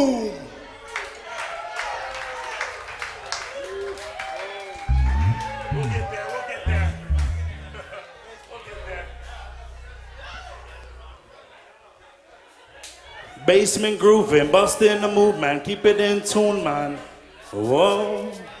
boom. We'll get there. We'll get there. We'll get there. Basement grooving, busting the move, man. Keep it in tune, man. Whoa.